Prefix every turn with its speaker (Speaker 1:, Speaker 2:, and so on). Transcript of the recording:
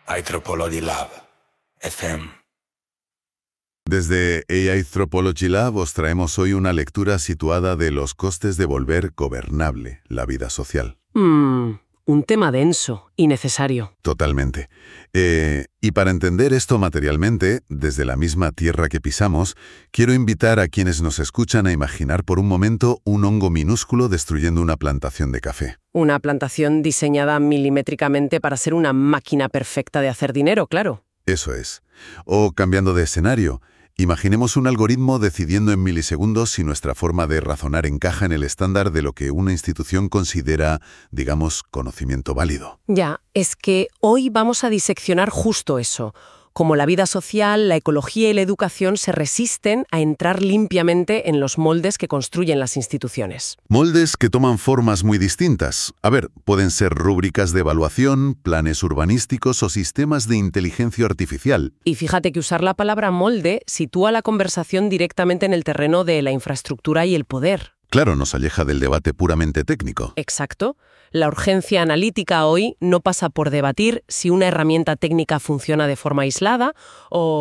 Speaker 1: Anthropology Lab, FM.
Speaker 2: Desde AI Anthropology Lab os traemos hoy una lectura situada de los costes de volver gobernable la vida social.
Speaker 3: Un tema denso y necesario.
Speaker 2: Totalmente. Y para entender esto materialmente, desde la misma tierra que pisamos, quiero invitar a quienes nos escuchan a imaginar por un momento un hongo minúsculo destruyendo una plantación de café.
Speaker 3: Una plantación diseñada milimétricamente para ser una máquina perfecta de hacer dinero, claro.
Speaker 2: Eso es. O cambiando de escenario, imaginemos un algoritmo decidiendo en milisegundos si nuestra forma de razonar encaja en el estándar de lo que una institución considera, digamos, conocimiento válido.
Speaker 3: Ya, es que hoy vamos a diseccionar justo eso. Cómo la vida social, la ecología y la educación se resisten a entrar limpiamente en los moldes que construyen las instituciones.
Speaker 2: Moldes que toman formas muy distintas. A ver, pueden ser rúbricas de evaluación, planes urbanísticos o sistemas de inteligencia artificial.
Speaker 3: Y fíjate que usar la palabra molde sitúa la conversación directamente en el terreno de la infraestructura y el poder.
Speaker 2: Claro, nos aleja del debate puramente técnico.
Speaker 3: Exacto. La urgencia analítica hoy no pasa por debatir si una herramienta técnica funciona de forma aislada o